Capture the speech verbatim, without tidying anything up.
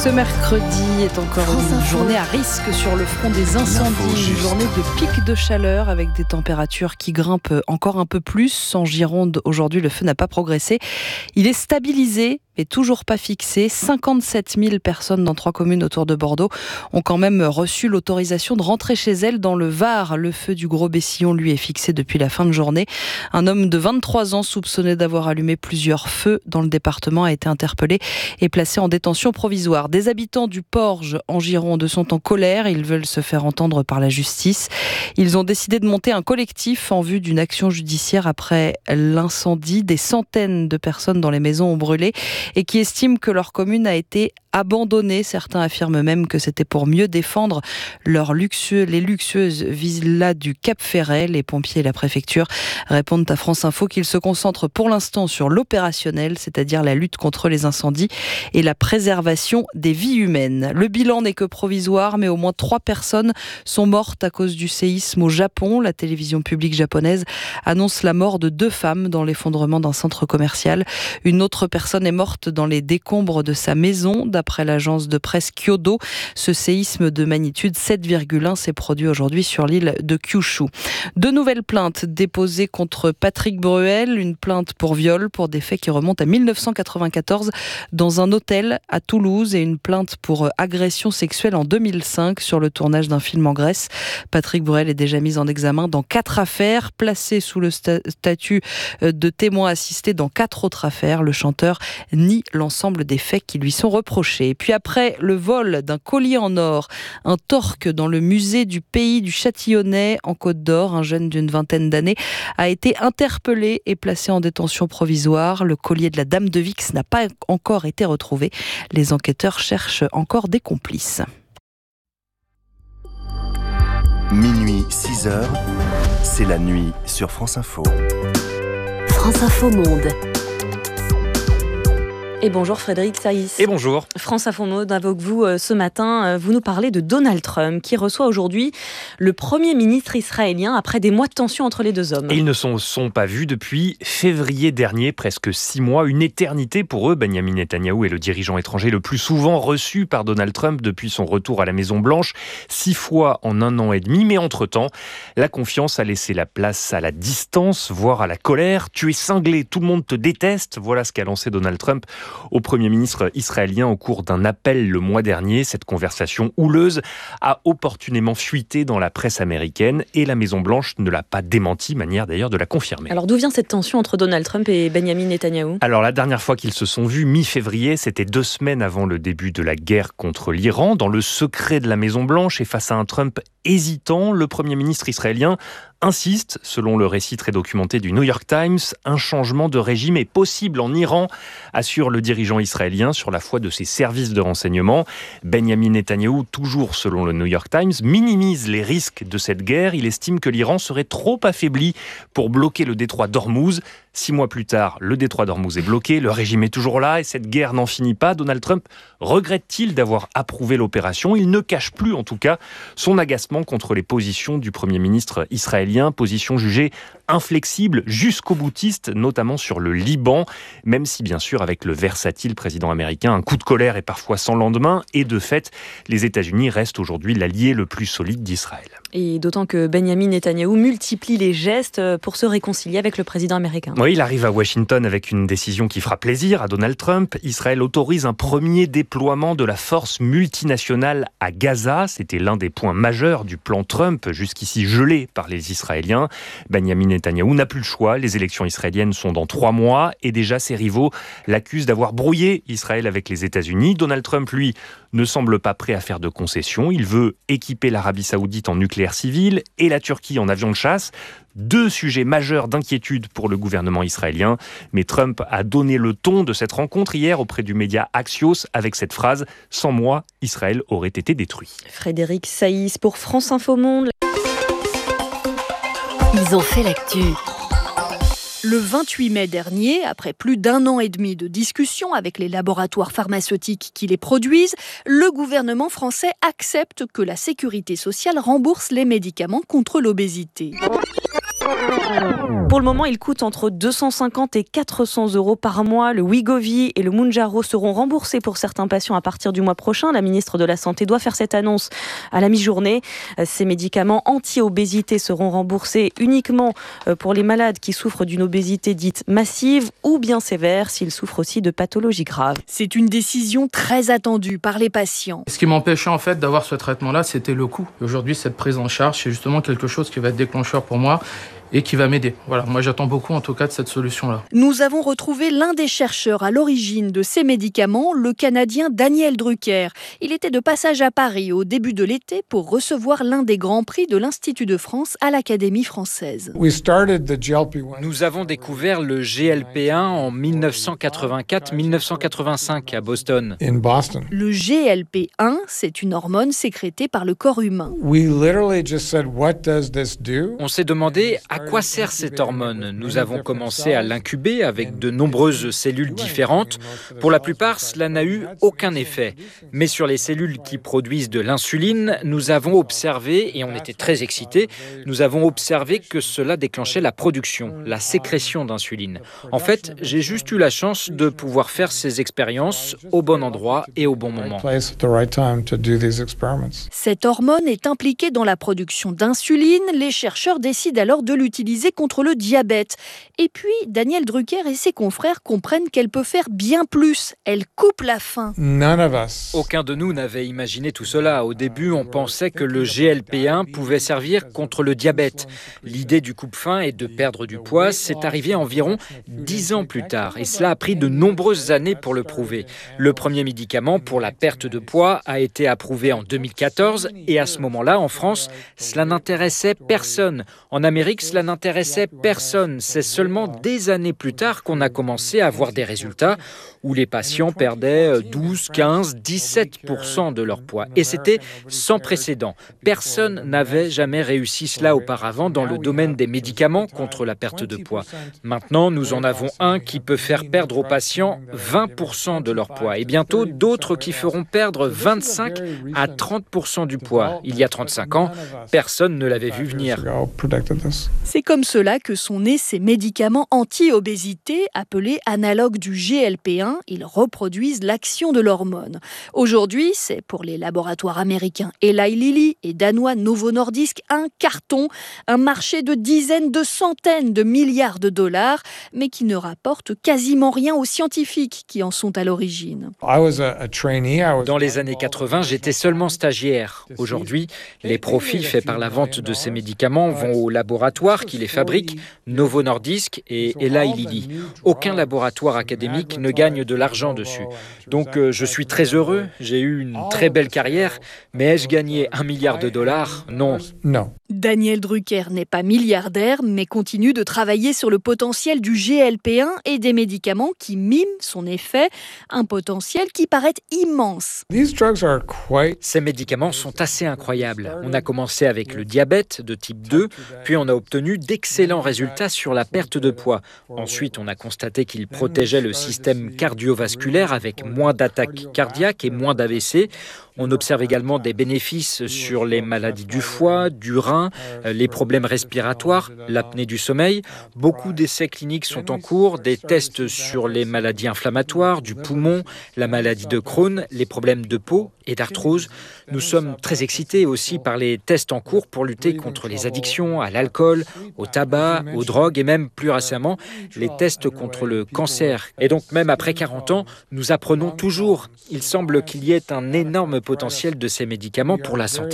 Ce mercredi est encore une journée à risque sur le front des incendies, une journée de pic de chaleur avec des températures qui grimpent encore un peu plus. En Gironde, aujourd'hui, le feu n'a pas progressé. Il est stabilisé, mais toujours pas fixé. cinquante-sept mille personnes dans trois communes autour de Bordeaux ont quand même reçu l'autorisation de rentrer chez elles dans le Var. Le feu du Gros Bessillon, lui, est fixé depuis la fin de journée. Un homme de vingt-trois ans soupçonné d'avoir allumé plusieurs feux dans le département a été interpellé et placé en détention provisoire. Des habitants du Porge en Gironde sont en colère. Ils veulent se faire entendre par la justice. Ils ont décidé de monter un collectif en vue d'une action judiciaire après l'incendie. Des centaines de personnes dans les maisons ont brûlé et qui estiment que leur commune a été abandonnée. Certains affirment même que c'était pour mieux défendre leurs luxueux, les luxueuses villas du Cap Ferret. Les pompiers et la préfecture répondent à France Info qu'ils se concentrent pour l'instant sur l'opérationnel, c'est-à-dire la lutte contre les incendies et la préservation des vies humaines. Le bilan n'est que provisoire, mais au moins trois personnes sont mortes à cause du séisme au Japon. La télévision publique japonaise annonce la mort de deux femmes dans l'effondrement d'un centre commercial. Une autre personne est morte dans les décombres de sa maison, d'après l'agence de presse Kyodo. Ce séisme de magnitude sept virgule un s'est produit aujourd'hui sur l'île de Kyushu. Deux nouvelles plaintes déposées contre Patrick Bruel, une plainte pour viol pour des faits qui remontent à mille neuf cent quatre-vingt-quatorze dans un hôtel à Toulouse et une plainte pour agression sexuelle en deux mille cinq sur le tournage d'un film en Grèce. Patrick Bruel est déjà mis en examen dans quatre affaires, placé sous le statut de témoin assisté dans quatre autres affaires. Le chanteur nie l'ensemble des faits qui lui sont reprochés. Et puis après le vol d'un collier en or, un torque dans le musée du pays du Châtillonnais en Côte d'Or, un jeune d'une vingtaine d'années a été interpellé et placé en détention provisoire. Le collier de la Dame de Vix n'a pas encore été retrouvé. Les enquêteurs cherchent encore des complices. Minuit, six heures, c'est la nuit sur France Info. France Info Monde. Et bonjour Frédéric Saïs. Et bonjour. France Info Monde avec vous euh, ce matin. Euh, vous nous parlez de Donald Trump qui reçoit aujourd'hui le Premier ministre israélien après des mois de tension entre les deux hommes. Et ils ne se sont pas vus depuis février dernier, presque six mois, une éternité pour eux. Benjamin Netanyahou est le dirigeant étranger le plus souvent reçu par Donald Trump depuis son retour à la Maison-Blanche, six fois en un an et demi. Mais entre-temps, la confiance a laissé la place à la distance, voire à la colère. Tu es cinglé, tout le monde te déteste. Voilà ce qu'a lancé Donald Trump au Premier ministre israélien au cours d'un appel le mois dernier. Cette conversation houleuse a opportunément fuité dans la presse américaine et la Maison-Blanche ne l'a pas démenti, manière d'ailleurs de la confirmer. Alors d'où vient cette tension entre Donald Trump et Benjamin Netanyahou ? Alors la dernière fois qu'ils se sont vus, mi-février, c'était deux semaines avant le début de la guerre contre l'Iran. Dans le secret de la Maison-Blanche et face à un Trump hésitant, le Premier ministre israélien insiste, selon le récit très documenté du New York Times, un changement de régime est possible en Iran, assure le dirigeant israélien sur la foi de ses services de renseignement. Benjamin Netanyahou, toujours selon le New York Times, minimise les risques de cette guerre. Il estime que l'Iran serait trop affaibli pour bloquer le détroit d'Ormuz. Six mois plus tard, le détroit d'Ormuz est bloqué, le régime est toujours là et cette guerre n'en finit pas. Donald Trump regrette-t-il d'avoir approuvé l'opération ? Il ne cache plus, en tout cas, son agacement contre les positions du Premier ministre israélien, position jugée inflexible jusqu'au boutiste, notamment sur le Liban, même si bien sûr avec le versatile président américain, un coup de colère est parfois sans lendemain et de fait, les États-Unis restent aujourd'hui l'allié le plus solide d'Israël. Et d'autant que Benjamin Netanyahou multiplie les gestes pour se réconcilier avec le président américain. Oui, il arrive à Washington avec une décision qui fera plaisir à Donald Trump. Israël autorise un premier déploiement de la force multinationale à Gaza. C'était l'un des points majeurs du plan Trump, jusqu'ici gelé par les Israéliens. Benjamin Netanyahou n'a plus le choix. Les élections israéliennes sont dans trois mois et déjà ses rivaux l'accusent d'avoir brouillé Israël avec les États-Unis. Donald Trump, lui, ne semble pas prêt à faire de concessions. Il veut équiper l'Arabie Saoudite en nucléaire civil et la Turquie en avion de chasse. Deux sujets majeurs d'inquiétude pour le gouvernement israélien. Mais Trump a donné le ton de cette rencontre hier auprès du média Axios avec cette phrase « Sans moi, Israël aurait été détruit ». Frédéric Saïs pour France Info Monde. Ils ont fait l'actu. Le vingt-huit mai dernier, après plus d'un an et demi de discussions avec les laboratoires pharmaceutiques qui les produisent, le gouvernement français accepte que la sécurité sociale rembourse les médicaments contre l'obésité. Pour le moment, il coûte entre deux cent cinquante et quatre cents euros par mois. Le Wegovy et le Mounjaro seront remboursés pour certains patients à partir du mois prochain. La ministre de la Santé doit faire cette annonce à la mi-journée. Ces médicaments anti-obésité seront remboursés uniquement pour les malades qui souffrent d'une obésité dite massive ou bien sévère, s'ils souffrent aussi de pathologies graves. C'est une décision très attendue par les patients. Ce qui m'empêchait en fait d'avoir ce traitement-là, c'était le coût. Aujourd'hui, cette prise en charge, c'est justement quelque chose qui va être déclencheur pour moi et qui va m'aider. Voilà, moi j'attends beaucoup en tout cas de cette solution-là. Nous avons retrouvé l'un des chercheurs à l'origine de ces médicaments, le Canadien Daniel Drucker. Il était de passage à Paris au début de l'été pour recevoir l'un des grands prix de l'Institut de France à l'Académie française. Nous avons découvert le G L P un en dix-neuf cent quatre-vingt-quatre dix-neuf cent quatre-vingt-cinq à Boston. Le G L P un, c'est une hormone sécrétée par le corps humain. On s'est demandé à quoi sert cette hormone. Nous avons commencé à l'incuber avec de nombreuses cellules différentes. Pour la plupart, cela n'a eu aucun effet. Mais sur les cellules qui produisent de l'insuline, nous avons observé, et on était très excités, nous avons observé que cela déclenchait la production, la sécrétion d'insuline. En fait, j'ai juste eu la chance de pouvoir faire ces expériences au bon endroit et au bon moment. Cette hormone est impliquée dans la production d'insuline. Les chercheurs décident alors de l'utiliser contre le diabète. Et puis, Daniel Drucker et ses confrères comprennent qu'elle peut faire bien plus. Elle coupe la faim. Aucun de nous n'avait imaginé tout cela. Au début, on pensait que le G L P un pouvait servir contre le diabète. L'idée du coupe-faim et de perdre du poids, c'est arrivé environ dix ans plus tard. Et cela a pris de nombreuses années pour le prouver. Le premier médicament pour la perte de poids a été approuvé en deux mille quatorze. Et à ce moment-là, en France, cela n'intéressait personne. En Amérique, cela n'intéressait personne. C'est seulement des années plus tard qu'on a commencé à voir des résultats où les patients perdaient douze, quinze, dix-sept pour cent de leur poids. Et c'était sans précédent. Personne n'avait jamais réussi cela auparavant dans le domaine des médicaments contre la perte de poids. Maintenant, nous en avons un qui peut faire perdre aux patients vingt pour cent de leur poids et bientôt d'autres qui feront perdre vingt-cinq à trente pour cent du poids. Il y a trente-cinq ans, personne ne l'avait vu venir. C'est comme cela que sont nés ces médicaments anti-obésité appelés analogues du G L P un. Ils reproduisent l'action de l'hormone. Aujourd'hui, c'est pour les laboratoires américains Eli Lilly et danois Novo Nordisk un carton, un marché de dizaines de centaines de milliards de dollars, mais qui ne rapporte quasiment rien aux scientifiques qui en sont à l'origine. Dans les années quatre-vingts, j'étais seulement stagiaire. Aujourd'hui, les profits faits par la vente de ces médicaments vont aux laboratoires qui les fabriquent, Novo Nordisk et Eli Lilly. Aucun laboratoire académique ne gagne de l'argent dessus. Donc euh, je suis très heureux, j'ai eu une très belle carrière, mais ai-je gagné un milliard de dollars ? Non. Non. Daniel Drucker n'est pas milliardaire, mais continue de travailler sur le potentiel du G L P un et des médicaments qui miment son effet, un potentiel qui paraît immense. Ces médicaments sont assez incroyables. On a commencé avec le diabète de type deux, puis on a obtenu d'excellents résultats sur la perte de poids. Ensuite, on a constaté qu'ils protégeaient le système cardiovasculaire avec moins d'attaques cardiaques et moins d'A V C. On observe également des bénéfices sur les maladies du foie, du rein, les problèmes respiratoires, l'apnée du sommeil. Beaucoup d'essais cliniques sont en cours, des tests sur les maladies inflammatoires, du poumon, la maladie de Crohn, les problèmes de peau et d'arthrose. Nous sommes très excités aussi par les tests en cours pour lutter contre les addictions à l'alcool, au tabac, aux drogues et même plus récemment les tests contre le cancer. Et donc même après quarante ans, nous apprenons toujours. Il semble qu'il y ait un énorme potentiel de ces médicaments pour la santé.